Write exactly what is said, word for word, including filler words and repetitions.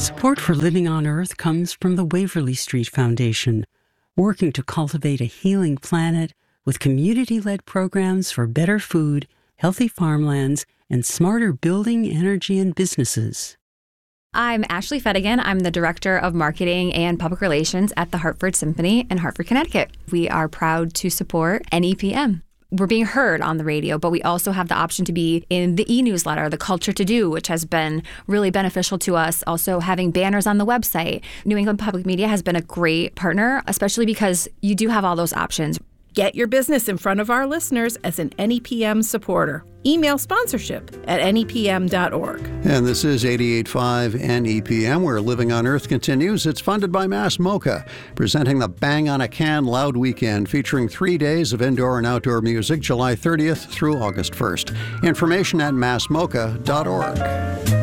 Support for Living on Earth comes from the Waverly Street Foundation, working to cultivate a healing planet with community-led programs for better food, healthy farmlands, and smarter building, energy, and businesses. I'm Ashley Fettigan. I'm the Director of Marketing and Public Relations at the Hartford Symphony in Hartford, Connecticut. We are proud to support N E P M. We're being heard on the radio, but we also have the option to be in the e-newsletter, the Culture to Do, which has been really beneficial to us. Also having banners on the website. New England Public Media has been a great partner, especially because you do have all those options. Get your business in front of our listeners as an N E P M supporter. Email sponsorship at N E P M dot org. And this is eighty-eight point five N E P M, where Living on Earth continues. It's funded by Mass MoCA, presenting the Bang on a Can Loud Weekend, featuring three days of indoor and outdoor music, July thirtieth through August first. Information at mass moca dot org.